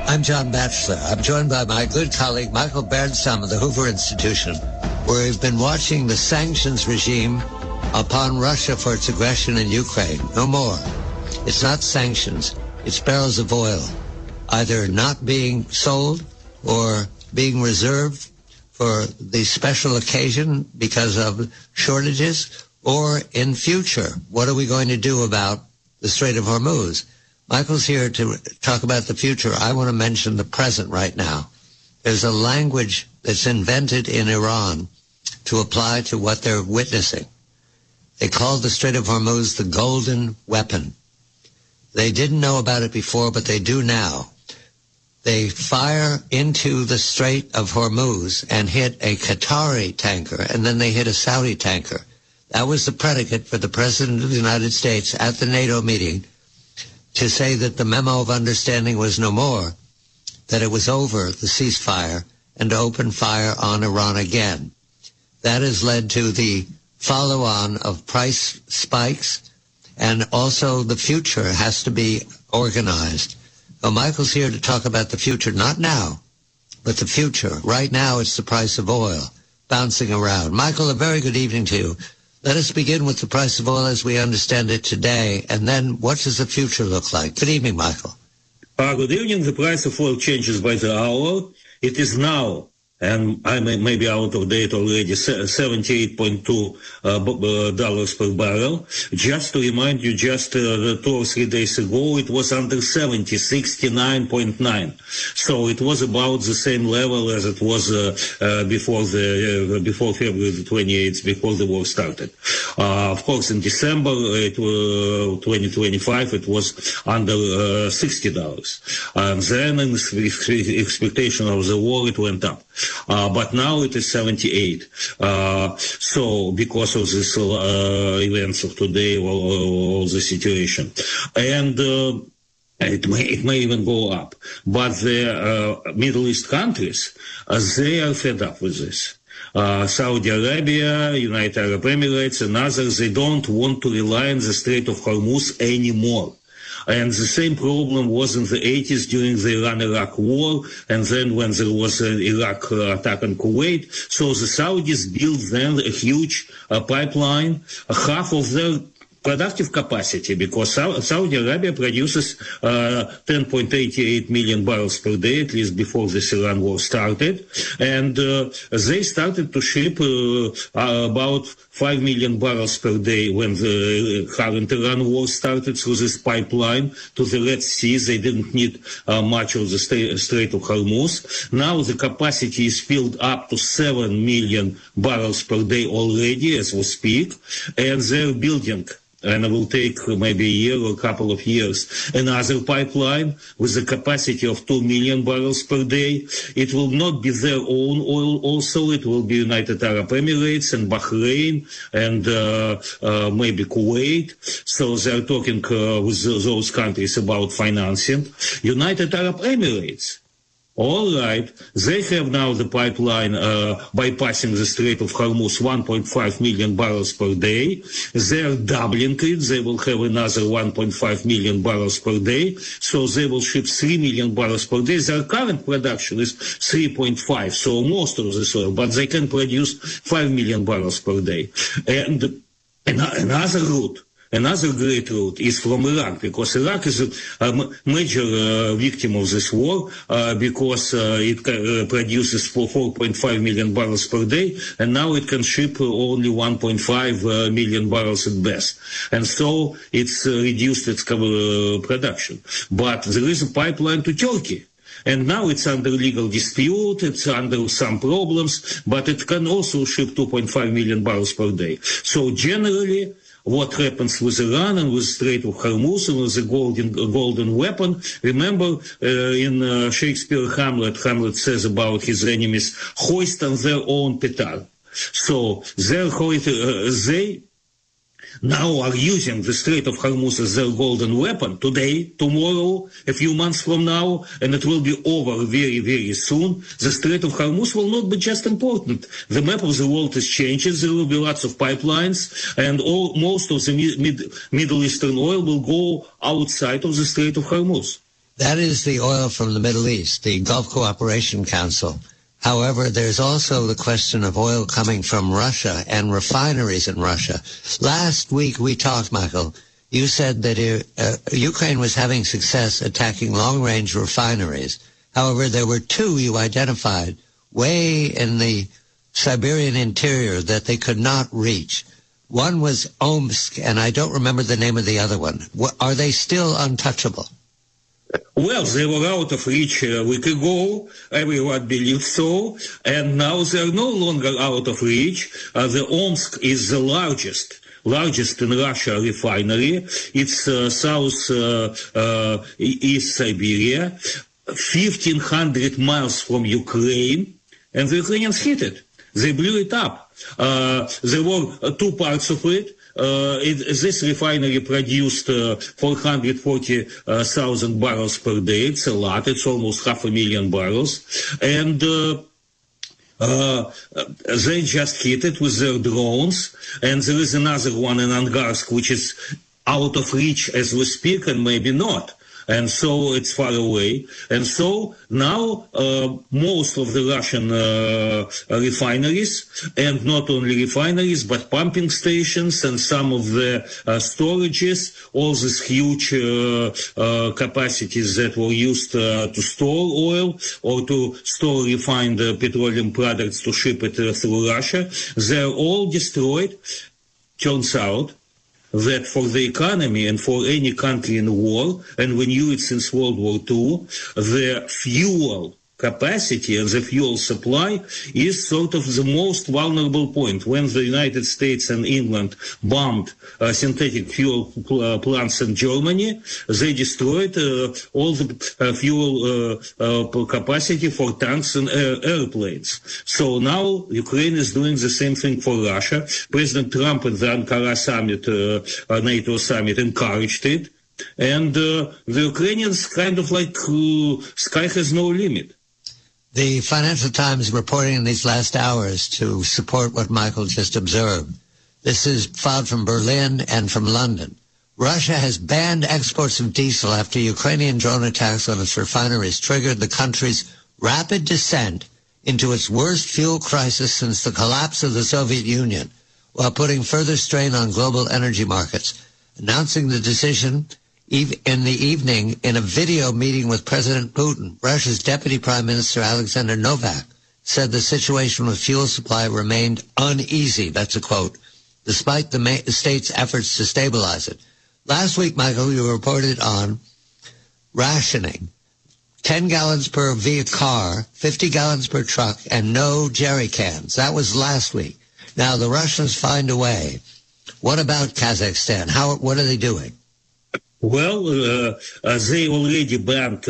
I'm John Batchelor. I'm joined by my good colleague, Michael Bernstam of the Hoover Institution, where we've been watching the sanctions regime upon Russia for its aggression in Ukraine. No more. It's not sanctions. It's barrels of oil, either not being sold or being reserved for the special occasion because of shortages, or in future. What are we going to do about the Strait of Hormuz? Michael's here to talk about the future. I want to mention the present right now. There's a language that's invented in Iran to apply to what they're witnessing. They call the Strait of Hormuz the golden weapon. They didn't know about it before, but they do now. They fire into the Strait of Hormuz and hit a Qatari tanker, and then they hit a Saudi tanker. That was the predicate for the President of the United States at the NATO meeting to say that the memo of understanding was no more, that it was over, the ceasefire, and to open fire on Iran again. That has led to the follow-on of price spikes, and also the future has to be organized. Well, Michael's here to talk about the future, not now, but the future. Right now, it's the price of oil bouncing around. Michael, a very good evening to you. Let us begin with the price of oil as we understand it today, and then what does the future look like? Good evening, Michael. Good evening. The price of oil changes by the hour. It is now, and I may be out of date already, $78.2 per barrel. Just to remind you, just 2 or 3 days ago, it was under 70, 69.9. So it was about the same level as it was before February the 28th, before the war started. Of course, in December 2025, it was under $60. And then in the expectation of the war, it went up. But now it is 78. So because of this events of today, all the situation. And it may even go up. But the Middle East countries, they are fed up with this. Saudi Arabia, United Arab Emirates, and others, they don't want to rely on the Strait of Hormuz anymore. And the same problem was in the 80s during the Iran-Iraq war, and then when there was an Iraq attack on Kuwait. So the Saudis built then a huge pipeline, half of their productive capacity, because Saudi Arabia produces 10.88 million barrels per day, at least before this Iran war started. And they started to ship about 5 million barrels per day when the current Iran war started through this pipeline to the Red Sea. They didn't need much of the Strait of Hormuz. Now the capacity is filled up to 7 million barrels per day already as we speak, and they're building, and it will take maybe a year or a couple of years, another pipeline with a capacity of 2 million barrels per day. It will not be their own oil also. It will be United Arab Emirates and Bahrain and maybe Kuwait. So they're talking with those countries about financing. United Arab Emirates, all right, they have now the pipeline bypassing the Strait of Hormuz, 1.5 million barrels per day. They are doubling it. They will have another 1.5 million barrels per day. So they will ship 3 million barrels per day. Their current production is 3.5, so most of this oil, but they can produce 5 million barrels per day. And another route, another great route is from Iraq, because Iraq is a major victim of this war, because it produces 4.5 million barrels per day, and now it can ship only 1.5 million barrels at best. And so it's reduced its production. But there is a pipeline to Turkey. And now it's under legal dispute, it's under some problems, but it can also ship 2.5 million barrels per day. So generally, what happens with Iran and with Strait of Hormuz and with the golden weapon. Remember, in Shakespeare Hamlet says about his enemies, hoist on their own petard. So they now are using the Strait of Hormuz as their golden weapon today, tomorrow, a few months from now, and it will be over very, very soon. The Strait of Hormuz will not be just important. The map of the world is changing. There will be lots of pipelines, and most of the Middle Eastern oil will go outside of the Strait of Hormuz. That is the oil from the Middle East, the Gulf Cooperation Council. However, there's also the question of oil coming from Russia and refineries in Russia. Last week we talked, Michael. You said that Ukraine was having success attacking long-range refineries. However, there were two you identified way in the Siberian interior that they could not reach. One was Omsk, and I don't remember the name of the other one. Are they still untouchable? Well, they were out of reach a week ago. Everyone believed so. And now they are no longer out of reach. The Omsk is the largest in Russia refinery. It's East Siberia, 1,500 miles from Ukraine. And the Ukrainians hit it. They blew it up. There were two parts of it. This refinery produced 440,000 barrels per day. It's a lot. It's almost 500,000 barrels. And they just hit it with their drones. And there is another one in Angarsk, which is out of reach as we speak, and maybe not. And so it's far away. And so now most of the Russian refineries, and not only refineries, but pumping stations and some of the storages, all these huge capacities that were used to store oil or to store refined petroleum products to ship it through Russia, they're all destroyed. Turns out that for the economy and for any country in war, and we knew it since World War II, the fuel capacity and the fuel supply is sort of the most vulnerable point. When the United States and England bombed synthetic fuel plants in Germany, they destroyed all the fuel capacity for tanks and airplanes. So now Ukraine is doing the same thing for Russia. President Trump at the Ankara summit, NATO summit, encouraged it. And the Ukrainians kind of like sky has no limit. The Financial Times reporting in these last hours to support what Michael just observed. This is filed from Berlin and from London. Russia has banned exports of diesel after Ukrainian drone attacks on its refineries triggered the country's rapid descent into its worst fuel crisis since the collapse of the Soviet Union, while putting further strain on global energy markets. Announcing the decision in the evening in a video meeting with President Putin, Russia's Deputy Prime Minister Alexander Novak said the situation with fuel supply remained uneasy, that's a quote, despite the state's efforts to stabilize it. Last week, Michael, you reported on rationing. 10 gallons per car, 50 gallons per truck, and no jerry cans. That was last week. Now, the Russians find a way. What about Kazakhstan? What are they doing? Well, they already banned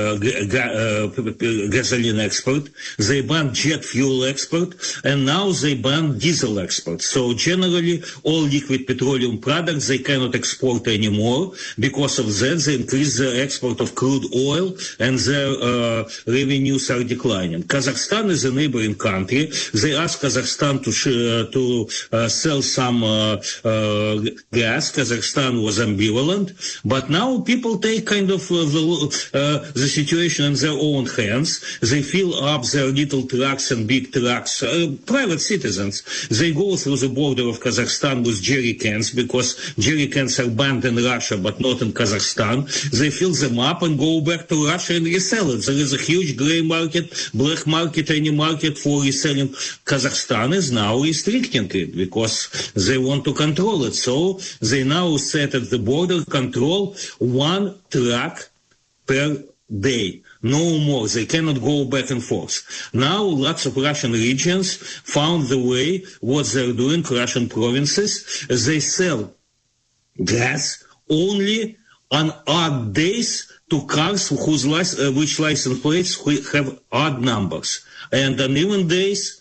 gasoline export, they banned jet fuel export, and now they banned diesel export. So generally, all liquid petroleum products they cannot export anymore. Because of that, they increase the export of crude oil, and their revenues are declining. Kazakhstan is a neighboring country. They asked Kazakhstan to sell some gas. Kazakhstan was ambivalent. But now people take kind of the situation in their own hands. They fill up their little trucks and big trucks, private citizens. They go through the border of Kazakhstan with jerry cans because jerry cans are banned in Russia but not in Kazakhstan. They fill them up and go back to Russia and resell it. There is a huge gray market, black market, any market for reselling. Kazakhstan is now restricting it because they want to control it. So they now set at the border control one truck per day. No more. They cannot go back and forth. Now, lots of Russian regions found the way, what they're doing, Russian provinces. They sell gas only on odd days to cars which license plates have odd numbers. And on even dates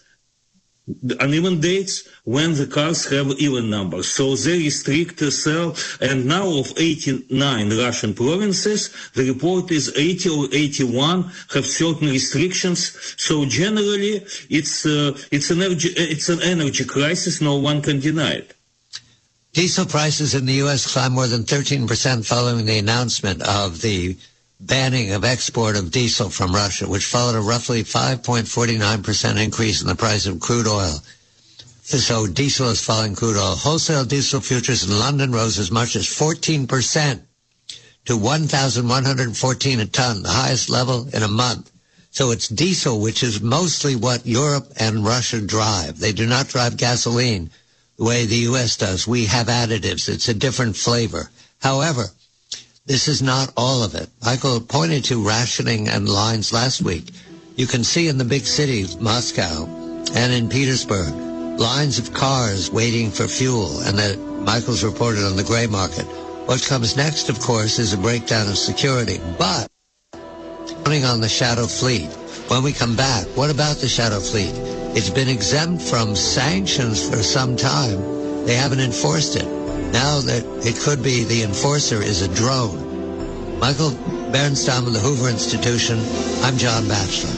when the cars have even numbers. So they restrict the sale, and now of 89 Russian provinces, the report is 80 or 81 have certain restrictions. So generally, it's an energy crisis. No one can deny it. Diesel prices in the U.S. climbed more than 13% following the announcement of the banning of export of diesel from Russia, which followed a roughly 5.49% increase in the price of crude oil. So diesel is following crude oil. Wholesale diesel futures in London rose as much as 14% to 1,114 a ton, the highest level in a month. So it's diesel, which is mostly what Europe and Russia drive. They do not drive gasoline the way the U.S. does. We have additives. It's a different flavor. However, this is not all of it. Michael pointed to rationing and lines last week. You can see in the big cities, Moscow and in Petersburg, lines of cars waiting for fuel, and that Michael's reported on the gray market. What comes next, of course, is a breakdown of security. But running on the Shadow Fleet. When we come back, what about the Shadow Fleet? It's been exempt from sanctions for some time. They haven't enforced it. Now that it could be the enforcer is a drone. Michael Berenstain of the Hoover Institution. I'm John Batchelor.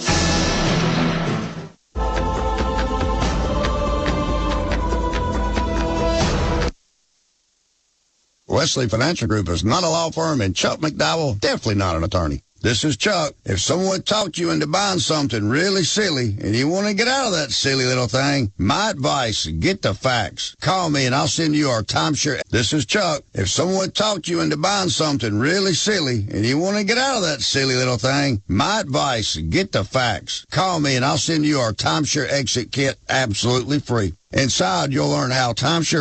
Wesley Financial Group is not a law firm, and Chuck McDowell, definitely not an attorney. This is Chuck. If someone talked you into buying something really silly and you want to get out of that silly little thing, my advice, get the facts. Call me and I'll send you our timeshare. This is Chuck. If someone talked you into buying something really silly and you want to get out of that silly little thing, my advice, get the facts. Call me and I'll send you our timeshare exit kit absolutely free. Inside, you'll learn how timeshare